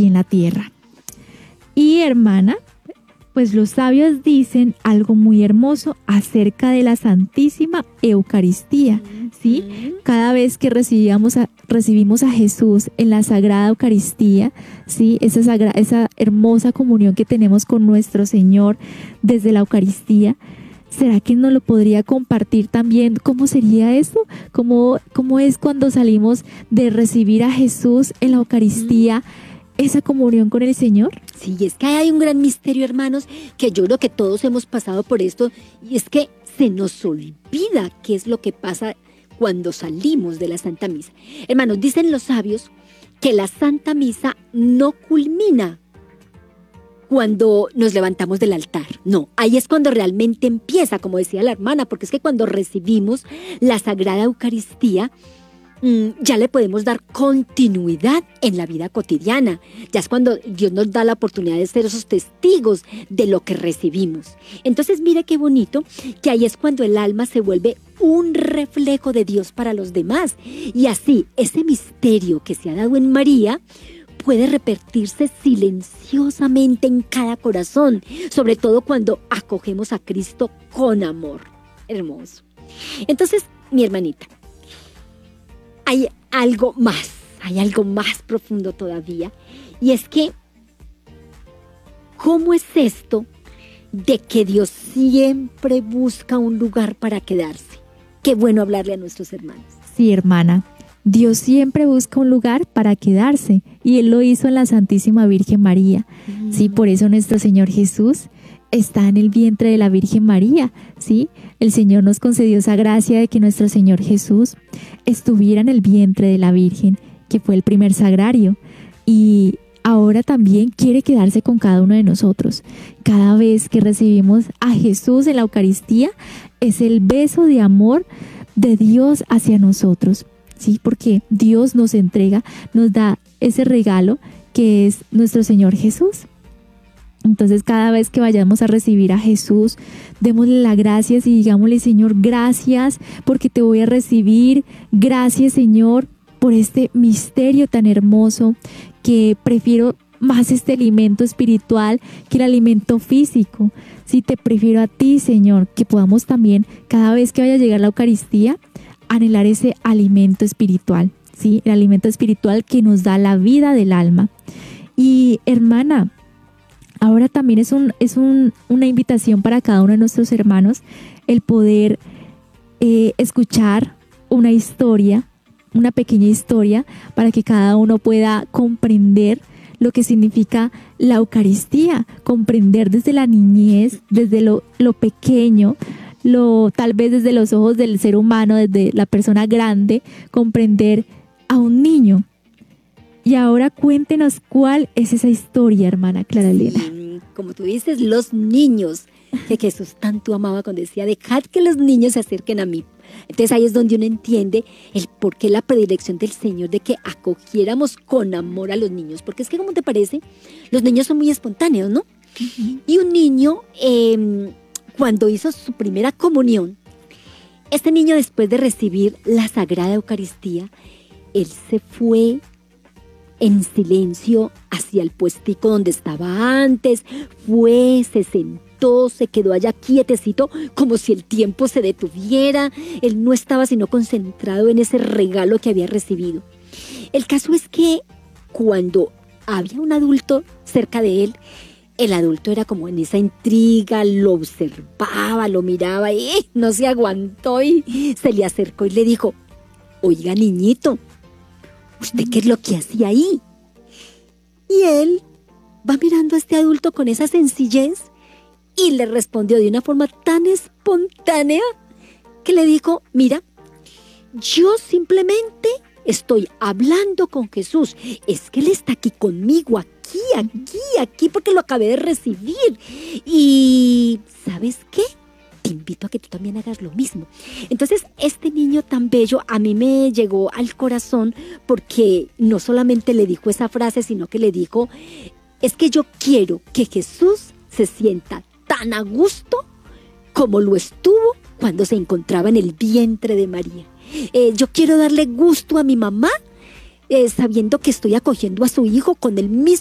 aquí en la tierra. Y hermana, pues los sabios dicen algo muy hermoso acerca de la Santísima Eucaristía, ¿sí? Cada vez que recibimos a Jesús en la Sagrada Eucaristía, ¿sí? Esa hermosa comunión que tenemos con nuestro Señor desde la Eucaristía, ¿será que nos lo podría compartir también? ¿Cómo sería eso? ¿Cómo es cuando salimos de recibir a Jesús en la Eucaristía, esa comunión con el Señor? Sí, es que hay un gran misterio, hermanos, que yo creo que todos hemos pasado por esto, y es que se nos olvida qué es lo que pasa cuando salimos de la Santa Misa. Hermanos, dicen los sabios que la Santa Misa no culmina cuando nos levantamos del altar. No, ahí es cuando realmente empieza, como decía la hermana, porque es que cuando recibimos la Sagrada Eucaristía, ya le podemos dar continuidad en la vida cotidiana. Ya es cuando Dios nos da la oportunidad de ser esos testigos de lo que recibimos. Entonces, mire qué bonito, que ahí es cuando el alma se vuelve un reflejo de Dios para los demás. Y así, ese misterio que se ha dado en María puede repetirse silenciosamente en cada corazón, sobre todo cuando acogemos a Cristo con amor. Hermoso. Entonces, mi hermanita, hay algo más profundo todavía, y es que, ¿cómo es esto de que Dios siempre busca un lugar para quedarse? Qué bueno hablarle a nuestros hermanos. Sí, hermana, Dios siempre busca un lugar para quedarse, y Él lo hizo en la Santísima Virgen María. Sí, por eso nuestro Señor Jesús está en el vientre de la Virgen María, ¿sí? El Señor nos concedió esa gracia de que nuestro Señor Jesús estuviera en el vientre de la Virgen, que fue el primer sagrario, y ahora también quiere quedarse con cada uno de nosotros. Cada vez que recibimos a Jesús en la Eucaristía, es el beso de amor de Dios hacia nosotros, ¿sí? Porque Dios nos entrega, nos da ese regalo que es nuestro Señor Jesús. Entonces, cada vez que vayamos a recibir a Jesús, démosle las gracias y digámosle: Señor, gracias porque te voy a recibir. Gracias, Señor, por este misterio tan hermoso, que prefiero más este alimento espiritual que el alimento físico. Sí, te prefiero a ti, Señor, que podamos también, cada vez que vaya a llegar la Eucaristía, anhelar ese alimento espiritual, ¿sí? El alimento espiritual que nos da la vida del alma. Y, hermana, ahora también es una invitación para cada uno de nuestros hermanos el poder escuchar una historia, una pequeña historia, para que cada uno pueda comprender lo que significa la Eucaristía, comprender desde la niñez, desde lo pequeño, tal vez desde los ojos del ser humano, desde la persona grande, comprender a un niño. Y ahora cuéntenos cuál es esa historia, hermana Clara Elena. Sí, como tú dices, los niños, que Jesús tanto amaba cuando decía: dejad que los niños se acerquen a mí. Entonces ahí es donde uno entiende el por qué la predilección del Señor de que acogiéramos con amor a los niños. Porque es que, ¿cómo te parece? Los niños son muy espontáneos, ¿no? Uh-huh. Y un niño, cuando hizo su primera comunión, este niño, después de recibir la Sagrada Eucaristía, él se fue en silencio hacia el puestico donde estaba antes, se sentó, se quedó allá quietecito, como si el tiempo se detuviera. Él no estaba sino concentrado en ese regalo que había recibido. El caso es que cuando había un adulto cerca de él, el adulto era como en esa intriga, lo observaba, lo miraba y no se aguantó y se le acercó y le dijo: oiga, niñito, ¿usted qué es lo que hacía ahí? Y él va mirando a este adulto con esa sencillez y le respondió de una forma tan espontánea que le dijo: mira, yo simplemente estoy hablando con Jesús. Es que Él está aquí conmigo, aquí, porque lo acabé de recibir. Y ¿sabes qué? Te invito a que tú también hagas lo mismo. Entonces, este niño tan bello a mí me llegó al corazón, porque no solamente le dijo esa frase, sino que le dijo: es que yo quiero que Jesús se sienta tan a gusto como lo estuvo cuando se encontraba en el vientre de María. Yo quiero darle gusto a mi mamá, sabiendo que estoy acogiendo a su hijo con el mismo